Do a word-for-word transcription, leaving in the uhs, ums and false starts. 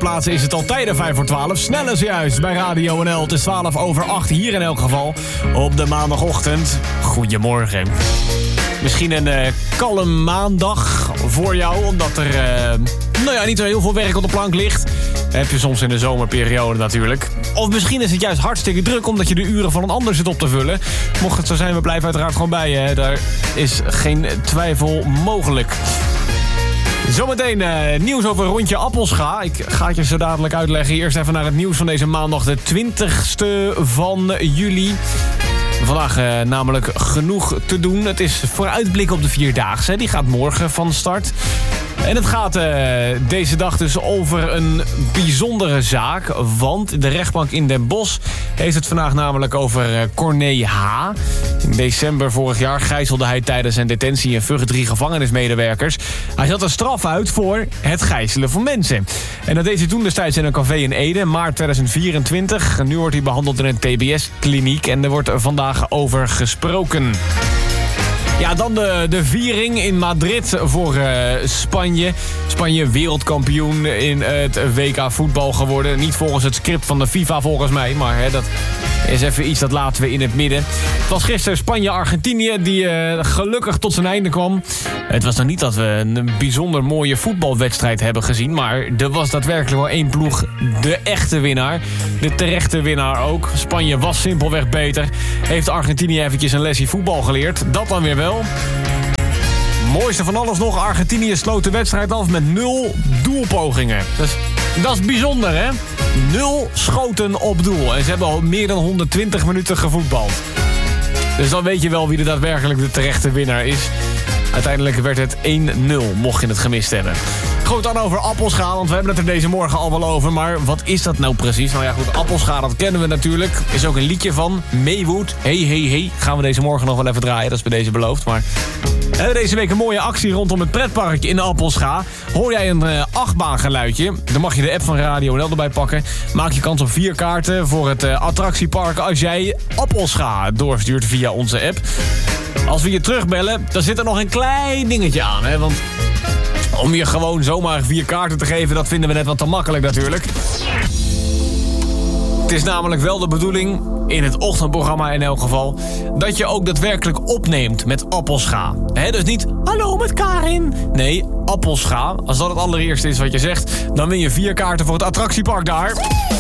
plaatsen is het al tijden vijf voor twaalf. Snel is juist bij Radio N L. Het is twaalf over acht hier in elk geval. Op de maandagochtend. Goedemorgen. Misschien een uh, kalm maandag voor jou, omdat er uh, nou ja, niet zo heel veel werk op de plank ligt. Heb je soms in de zomerperiode natuurlijk. Of misschien is het juist hartstikke druk omdat je de uren van een ander zit op te vullen. Mocht het zo zijn, we blijven uiteraard gewoon bij je. Hè. Daar is geen twijfel mogelijk. Zometeen uh, nieuws over rondje Appelscha. Ik ga het je zo dadelijk uitleggen. Eerst even naar het nieuws van deze maandag, de twintigste van juli. Vandaag uh, namelijk genoeg te doen. Het is vooruitblik op de Vierdaagse. Die gaat morgen van start. En het gaat uh, deze dag dus over een bijzondere zaak. Want de rechtbank in Den Bosch heeft het vandaag namelijk over uh, Corné H. In december vorig jaar gijzelde hij tijdens zijn detentie in Vught drie gevangenismedewerkers. Hij zat een straf uit voor het gijzelen van mensen. En dat deed hij toen destijds in een café in Ede, maart tweeduizend vierentwintig. Nu wordt hij behandeld in een T B S-kliniek en er wordt vandaag over gesproken. Ja, dan de, de viering in Madrid voor uh, Spanje. Spanje wereldkampioen in het W K voetbal geworden. Niet volgens het script van de FIFA volgens mij, maar hè, dat is even iets dat laten we in het midden. Het was gisteren Spanje-Argentinië die uh, gelukkig tot zijn einde kwam. Het was nog niet dat we een bijzonder mooie voetbalwedstrijd hebben gezien, maar er was daadwerkelijk wel één ploeg de echte winnaar. De terechte winnaar ook. Spanje was simpelweg beter. Heeft Argentinië eventjes een lesje voetbal geleerd. Dat dan weer wel. Mooiste van alles nog, Argentinië sloot de wedstrijd af met nul doelpogingen. Dat is, dat is bijzonder, hè? Nul schoten op doel. En ze hebben al meer dan honderdtwintig minuten gevoetbald. Dus dan weet je wel wie er daadwerkelijk de terechte winnaar is. Uiteindelijk werd het één nul, mocht je het gemist hebben. Goed, dan over Appelscha, want we hebben het er deze morgen al wel over. Maar wat is dat nou precies? Nou ja, goed, Appelscha, dat kennen we natuurlijk. Er is ook een liedje van, Maywood. Hey, hey, hey. Gaan we deze morgen nog wel even draaien, dat is bij deze beloofd. Maar we hebben deze week een mooie actie rondom het pretparkje in Appelscha. Hoor jij een uh, achtbaangeluidje, dan mag je de app van Radio N L erbij pakken. Maak je kans op vier kaarten voor het uh, attractiepark als jij Appelscha doorstuurt via onze app. Als we je terugbellen, dan zit er nog een klein dingetje aan, hè, want om je gewoon zomaar vier kaarten te geven, dat vinden we net wat te makkelijk natuurlijk. Het is namelijk wel de bedoeling, in het ochtendprogramma in elk geval, dat je ook daadwerkelijk opneemt met Appelscha. He, dus niet, hallo met Karin. Nee, Appelscha. Als dat het allereerste is wat je zegt, dan win je vier kaarten voor het attractiepark daar.